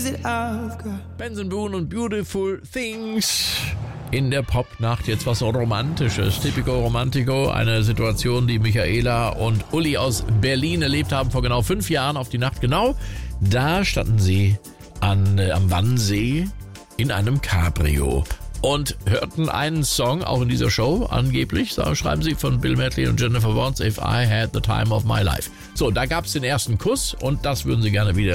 that I've got. Benson Boone und Beautiful Things. In der Popnacht jetzt was Romantisches. Typico Romantico, eine Situation, die Michaela und Uli aus Berlin erlebt haben vor genau 5 Jahren auf die Nacht genau. Da standen sie am Wannsee in einem Cabrio und hörten einen Song, auch in dieser Show angeblich, schreiben sie, von Bill Medley und Jennifer Warnes, If I Had the Time of My Life. So, da gab es den ersten Kuss und das würden sie gerne wieder